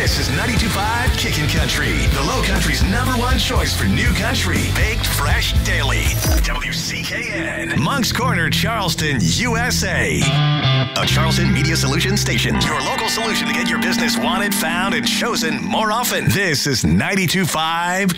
This is 92.5 Kickin' Country, the Low Country's #1 choice for new country, baked fresh daily. WCKN, Moncks Corner, Charleston, USA. A Charleston Media Solutions station, your local solution to get your business wanted, found, and chosen more often. This is 92.5